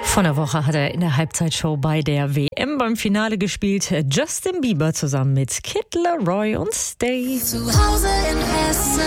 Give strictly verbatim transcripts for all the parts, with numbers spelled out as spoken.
Vor einer Woche hat er in der Halbzeitshow bei der W M beim Finale gespielt. Justin Bieber zusammen mit Kid Laroi und Stay. Zu Hause in Hessen.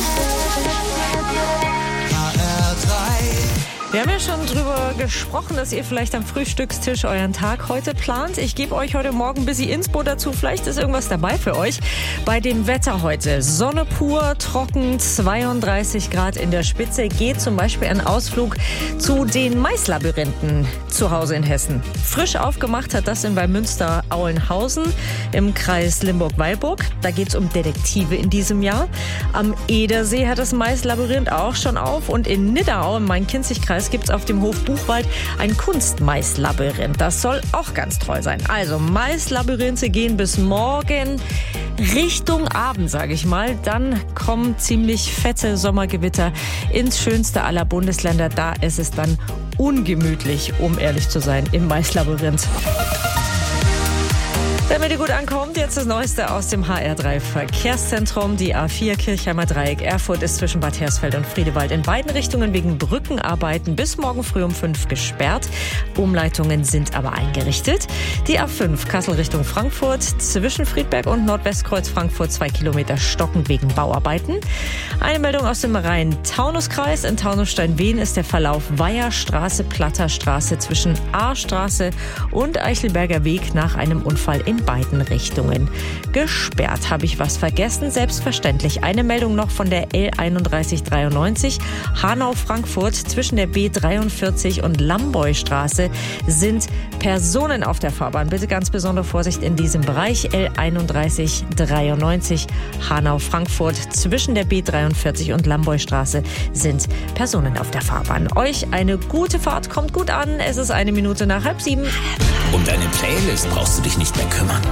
Wir haben ja schon drüber gesprochen, dass ihr vielleicht am Frühstückstisch euren Tag heute plant. Ich gebe euch heute Morgen ein bisschen Inspo dazu. Vielleicht ist irgendwas dabei für euch. Bei dem Wetter heute. Sonne pur, trocken, zweiunddreißig Grad in der Spitze. Geht zum Beispiel ein Ausflug zu den Maislabyrinthen zu Hause in Hessen. Frisch aufgemacht hat das in Wallmünster-Aulenhausen im Kreis Limburg-Weilburg. Da geht es um Detektive in diesem Jahr. Am Edersee hat das Maislabyrinth auch schon auf. Und in Nidau im Main-Kinzig-Kreis gibt es auf dem Hof Buchwald ein Kunstmaislabyrinth. Das soll auch ganz toll sein. Also Maislabyrinthe gehen bis morgen Richtung Abend, sage ich mal. Dann kommen ziemlich fette Sommergewitter ins schönste aller Bundesländer. Da ist es dann ungemütlich, um ehrlich zu sein, im Maislabyrinth. Damit ihr gut ankommt, jetzt das Neueste aus dem H R drei Verkehrszentrum. Die A vier Kirchheimer Dreieck Erfurt ist zwischen Bad Hersfeld und Friedewald in beiden Richtungen wegen Brückenarbeiten bis morgen früh um fünf gesperrt. Umleitungen sind aber eingerichtet. Die A fünf Kassel Richtung Frankfurt zwischen Friedberg und Nordwestkreuz Frankfurt zwei Kilometer stockend wegen Bauarbeiten. Eine Meldung aus dem Rhein-Taunus-Kreis. In Taunus-Steinwehen ist der Verlauf Weiherstraße, Platterstraße zwischen A-Straße und Eichelberger Weg nach einem Unfall in beiden Richtungen gesperrt. Habe ich was vergessen? Selbstverständlich. Eine Meldung noch von der L einunddreißig dreiundneunzig. Hanau-Frankfurt zwischen der B dreiundvierzig und Lamboystraße sind Personen auf der Fahrbahn. Bitte ganz besondere Vorsicht in diesem Bereich. L einunddreißig dreiundneunzig Hanau-Frankfurt zwischen der B dreiundvierzig und Lamboystraße sind Personen auf der Fahrbahn. Euch eine gute Fahrt, kommt gut an. Es ist eine Minute nach halb sieben. Um deine Playlist brauchst du dich nicht mehr kümmern.